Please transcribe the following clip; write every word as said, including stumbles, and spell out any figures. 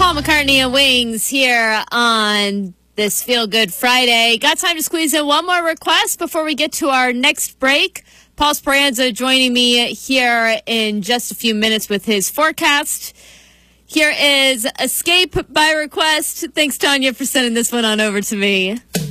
Paul McCartney and Wings here on this Feel Good Friday. Got time to squeeze in one more request before we get to our next break. Paul Speranza joining me here in just a few minutes with his forecast. Here is Escape by Request. Thanks, Tanya, for sending this one on over to me.